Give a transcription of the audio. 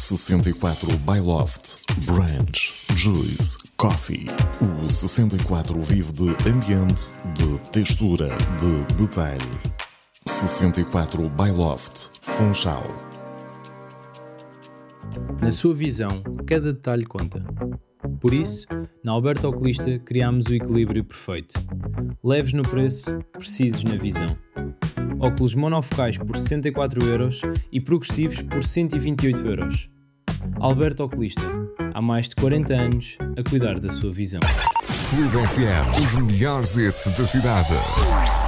64 by Loft, Branch, Juice, Coffee. O 64 vive de ambiente, de textura, de detalhe. 64 by Loft, Funchal. Na sua visão, cada detalhe conta. Por isso, na Alberto Oculista criámos o equilíbrio perfeito. Leves no preço, precisos na visão. Óculos monofocais por 64€ e progressivos por 128€. Alberto Oculista, há mais de 40 anos a cuidar da sua visão. Clube FM, os melhores hits da cidade.